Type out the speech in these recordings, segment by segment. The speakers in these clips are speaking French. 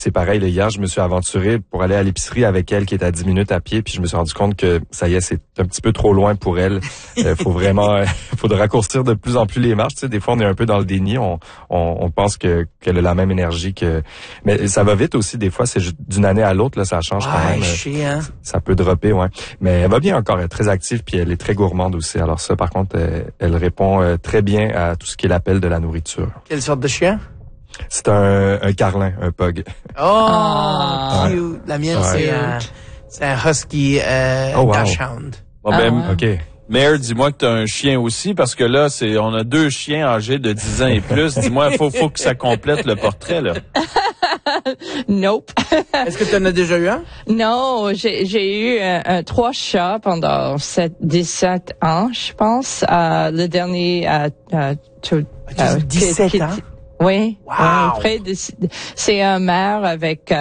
C'est pareil, là, hier, je me suis aventuré pour aller à l'épicerie avec elle qui est à 10 minutes à pied, puis je me suis rendu compte que ça y est, c'est un petit peu trop loin pour elle. Faut vraiment faut de raccourcir de plus en plus les marches. Tu sais, des fois, on est un peu dans le déni, on pense qu'elle a la même énergie que... Mais ça va vite aussi, des fois, c'est d'une année à l'autre, là, ça change quand même. Chiant. Ça peut dropper, ouais. Mais elle va bien encore, elle est très active, puis elle est très gourmande aussi. Alors ça, par contre, elle répond très bien à tout ce qui est l'appel de la nourriture. Quelle sorte de chien? C'est un carlin, un pug. Oh, cute. La mienne, c'est un husky dachshund. Bon, ben, OK. Mère, dis-moi que t'as un chien aussi, parce que là, on a 2 chiens âgés de 10 ans et plus. Dis-moi, faut que ça complète le portrait, là. Nope. Est-ce que tu en as déjà eu un? Non, j'ai eu 3 chats pendant 17 ans, je pense. Le dernier, 17 ans? Oui. Wow. C'est un mère avec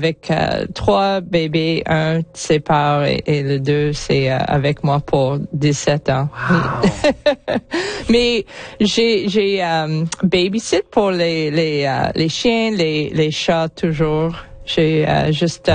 3 bébés, un de ses parts et le 2 c'est avec moi pour 17 ans. Wow. Mais j'ai babysit pour les chiens, les chats toujours. J'ai juste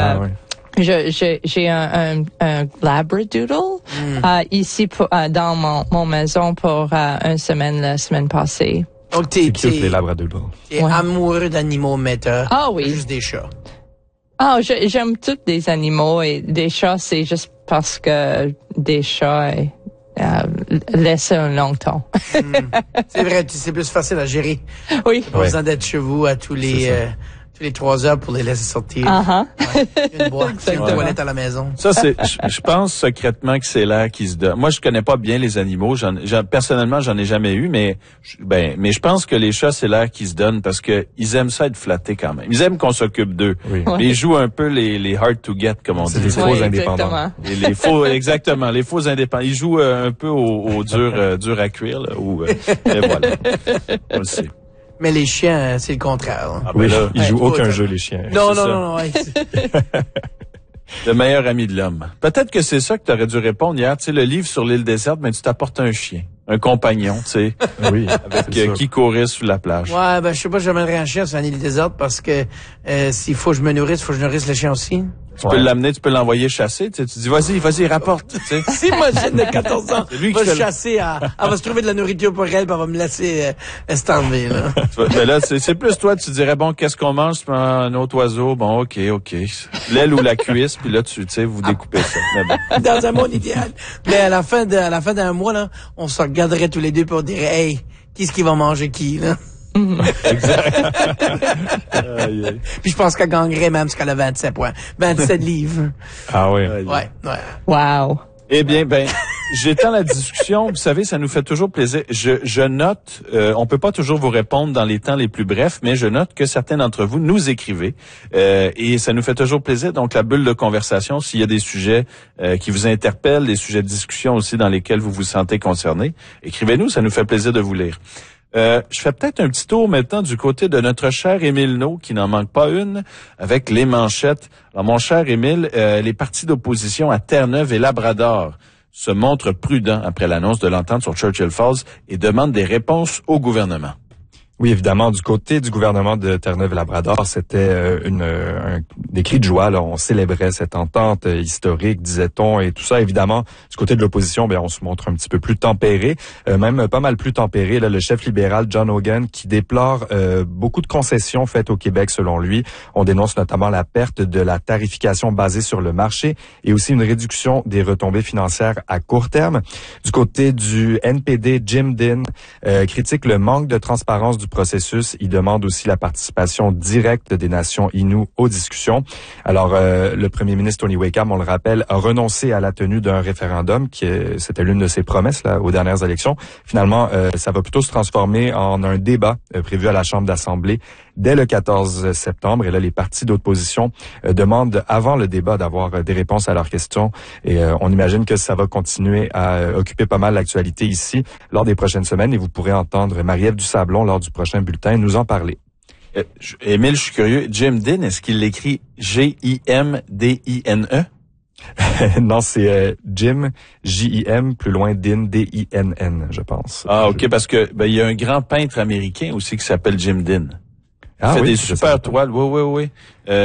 j'ai un labradoodle ici dans mon maison pour une semaine la semaine passée. Donc, C'est cute, les labradoodles. T'es amoureux d'animaux, mais juste des chats. Ah, j'aime tous les animaux et des chats, c'est juste parce que des chats laissent longtemps. C'est vrai, c'est plus facile à gérer. Oui. T'as pas besoin d'être chez vous à tous les 3 heures pour les laisser sortir. Une boîte, une toilette à la maison. Ça, je pense secrètement que c'est l'air qui se donne. Moi, je connais pas bien les animaux. Personnellement, j'en ai jamais eu, mais je pense que les chats, c'est l'air qui se donne parce que ils aiment ça être flattés quand même. Ils aiment qu'on s'occupe d'eux. Oui. Mais ils jouent un peu les hard to get, comme on dit. Les faux indépendants. Et les faux, exactement, les faux indépendants. Ils jouent un peu au dur à cuire, là. Et voilà. On le sait. Mais les chiens, c'est le contraire. Hein. Oui, ils jouent aucun jeu, les chiens. Non. Le meilleur ami de l'homme. Peut-être que c'est ça que tu aurais dû répondre hier. Tu sais, le livre sur l'île déserte, mais tu t'apportes un chien, un compagnon, tu sais. Oui, avec qui courait sur la plage. Ouais, je sais pas, j'amènerais un chien sur une île déserte parce que s'il faut que je me nourrisse, il faut que je nourrisse le chien aussi. Tu peux l'amener, tu peux l'enlever chasser. Tu dis, vas-y, rapporte. Tu sais. Si moi, jeune de 14 ans, va chasser, elle va se trouver de la nourriture pour elle, puis elle va me laisser estamber, là. Mais là, c'est plus toi, tu dirais, bon, qu'est-ce qu'on mange? Tu prends un autre oiseau. Bon, OK. L'aile ou la cuisse, puis là, tu sais, vous découpez ça. Bon. Dans un monde idéal. Mais à la fin d'un mois, là, on se regarderait tous les deux pour dire, hey, qui est-ce qui va manger qui, là? Exact. Puis je pense qu'elle gagnerait même parce qu'elle a 27 points. 27 livres. Ah oui. Ouais. Wow. Eh bien, j'étends la discussion. Vous savez, ça nous fait toujours plaisir. Je note, on peut pas toujours vous répondre dans les temps les plus brefs, mais je note que certains d'entre vous nous écrivez et ça nous fait toujours plaisir. Donc, la bulle de conversation, s'il y a des sujets qui vous interpellent, des sujets de discussion aussi dans lesquels vous vous sentez concerné, écrivez-nous, ça nous fait plaisir de vous lire. Je fais peut-être un petit tour maintenant du côté de notre cher Émile Naud, qui n'en manque pas une, avec les manchettes. Alors, mon cher Émile, les partis d'opposition à Terre-Neuve et Labrador se montrent prudents après l'annonce de l'entente sur Churchill Falls et demandent des réponses au gouvernement. Oui, évidemment, du côté du gouvernement de Terre-Neuve-Labrador, c'était des cris de joie. Là, on célébrait cette entente historique, disait-on, et tout ça. Évidemment, du côté de l'opposition, on se montre un petit peu plus tempéré, même pas mal plus tempéré. Là, le chef libéral John Hogan qui déplore beaucoup de concessions faites au Québec, selon lui. On dénonce notamment la perte de la tarification basée sur le marché et aussi une réduction des retombées financières à court terme. Du côté du NPD, Jim Dean critique le manque de transparence du processus. Il demande aussi la participation directe des nations Innu aux discussions. Alors, le premier ministre Tony Wakeham, on le rappelle, a renoncé à la tenue d'un référendum, c'était l'une de ses promesses là, aux dernières élections. Finalement, ça va plutôt se transformer en un débat prévu à la Chambre d'Assemblée dès le 14 septembre. Et là, les partis d'opposition demandent, avant le débat, d'avoir des réponses à leurs questions. Et on imagine que ça va continuer à occuper pas mal l'actualité ici lors des prochaines semaines. Et vous pourrez entendre Marie-Ève Dusablon lors du prochain bulletin nous en parler. Émile, je suis curieux. Jim Dean, est-ce qu'il l'écrit G-I-M-D-I-N-E? Non, c'est Jim, J-I-M, plus loin Dean, D-I-N-N, je pense. Ah, OK, parce que il y a un grand peintre américain aussi qui s'appelle Jim Dean. Il fait oui, des je savais super pas. toiles. Oui, oui, oui.